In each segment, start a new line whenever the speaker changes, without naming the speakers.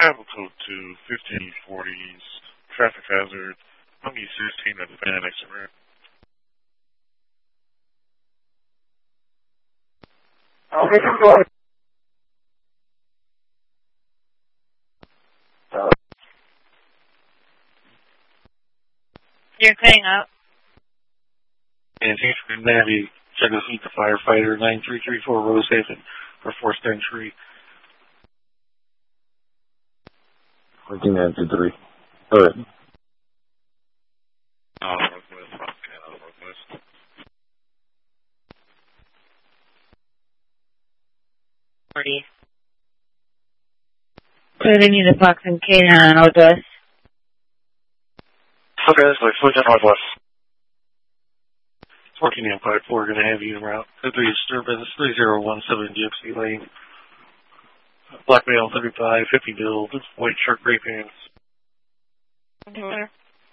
travel code to 1540's traffic hazard, Monkey 16 at the van exit ramp.
Okay, go ahead.
You're cutting up.
And thanks for Navy. Check us meet the firefighter 9334 Rose Haven for forced entry.
1493. Go ahead.
Northwest. Northwest.
Clearly need a Fox and K9 Northwest.
Okay, that's like Fulton Northwest. 14 Empire 4, going to have you en route. 3 disturbance, 3017 GFC Lane. Black male, 35, 50 build, white shirt, gray pants.
Mm-hmm.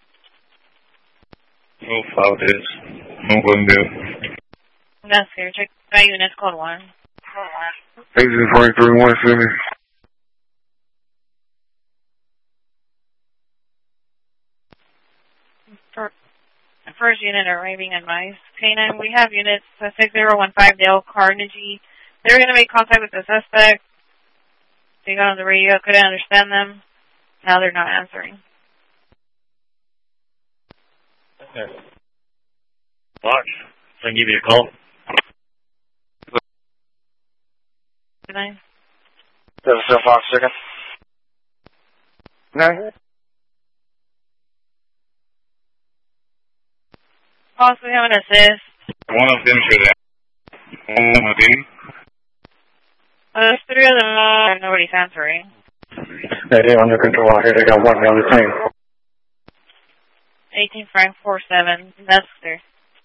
Oh, 5 days. No one do.
That's fair. Check my units, code 1.
Agent 23, City.
First unit arriving in Mice. K9, we have units 6015 Dale Carnegie. They were going to make contact with the suspect. They got on the radio, couldn't understand them. Now they're not answering.
Okay. Watch. Can I give you a call?
Good night.
This is Fox second.
No.
Fox, we have an assist.
One of them should have. One of them.
There's 3 of them. Nobody's answering.
They're under control out here. They got one on the team.
18 Frank 47. That's clear.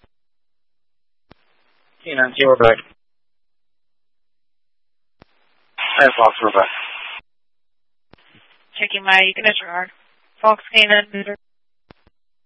K9, we're back. And Fox, we're back.
Checking my disregard. Fox K9.